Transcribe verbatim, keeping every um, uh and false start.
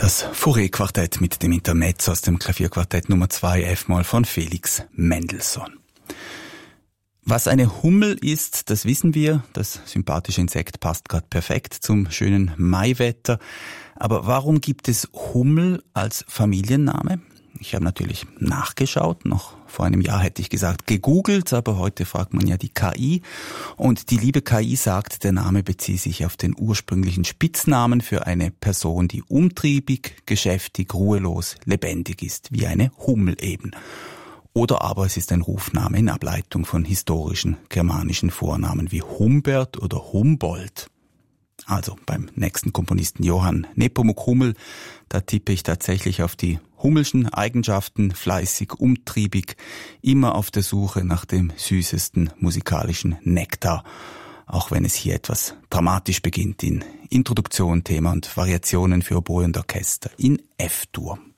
Das Fauré-Quartett mit dem Intermezzo aus dem Klavierquartett Nummer zwei F-Moll von Felix Mendelssohn. Was eine Hummel ist, das wissen wir. Das sympathische Insekt passt gerade perfekt zum schönen Maiwetter. Aber warum gibt es Hummel als Familienname? Ich habe natürlich nachgeschaut. Noch vor einem Jahr hätte ich gesagt gegoogelt, aber heute fragt man ja die K I. Und die liebe K I sagt, der Name beziehe sich auf den ursprünglichen Spitznamen für eine Person, die umtriebig, geschäftig, ruhelos, lebendig ist, wie eine Hummel eben. Oder aber es ist ein Rufname in Ableitung von historischen germanischen Vornamen wie Humbert oder Humboldt. Also beim nächsten Komponisten Johann Nepomuk Hummel, da tippe ich tatsächlich auf die Hummelschen Eigenschaften, fleißig, umtriebig, immer auf der Suche nach dem süßesten musikalischen Nektar, auch wenn es hier etwas dramatisch beginnt in Introduktion, Thema und Variationen für Oboe und Orchester in F-Dur.